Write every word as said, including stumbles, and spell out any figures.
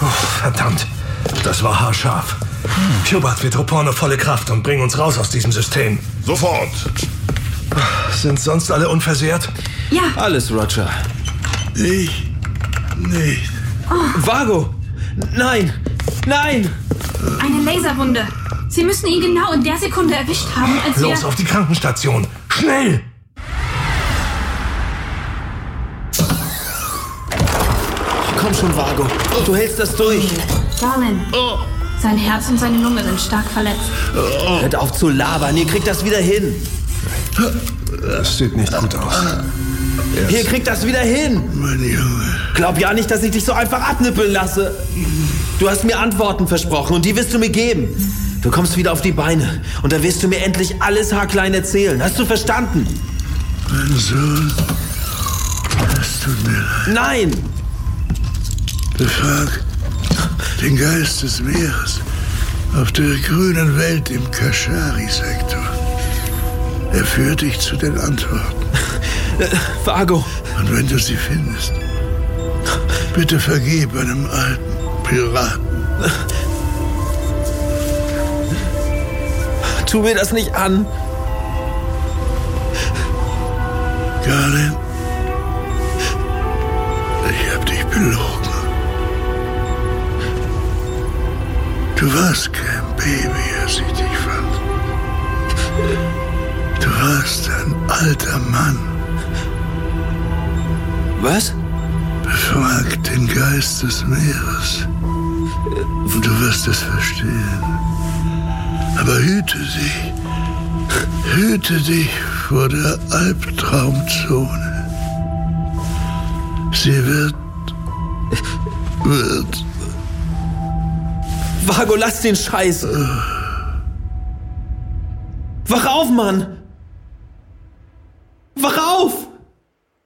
Oh, verdammt, das war haarscharf. Hubert, wir drucken eine volle Kraft und bringen uns raus aus diesem System. Sofort. Sind sonst alle unversehrt? Ja. Alles, Roger. Ich nicht. Oh. Vago! Nein! Nein! Eine Laserwunde. Sie müssen ihn genau in der Sekunde erwischt haben, als wir... Los, auf die Krankenstation! Schnell! Komm schon, Vago. Du hältst das durch. Garland. Oh. Sein Herz und seine Lunge sind stark verletzt. Oh. Hört auf zu labern. Ihr kriegt das wieder hin. Das sieht nicht gut aus. Jetzt. Ihr kriegt das wieder hin. Mein Junge. Glaub ja nicht, dass ich dich so einfach abnippeln lasse. Du hast mir Antworten versprochen und die wirst du mir geben. Du kommst wieder auf die Beine und dann wirst du mir endlich alles haarklein erzählen. Hast du verstanden? Mein Sohn, es tut mir leid. Nein! Befrag den Geist des Meeres auf der grünen Welt im Kashari-Sektor. Er führt dich zu den Antworten. Äh, Vago. Und wenn du sie findest, bitte vergib einem alten Piraten. Tu mir das nicht an. Garland, ich hab dich belogen. Du warst kein Baby, als ich dich fand. Du warst ein alter Mann. Was? Befrag den Geist des Meeres und du wirst es verstehen. Aber hüte dich, hüte dich vor der Albtraumzone. Sie wird, wird... Vago, lass den Scheiß. Wach auf, Mann!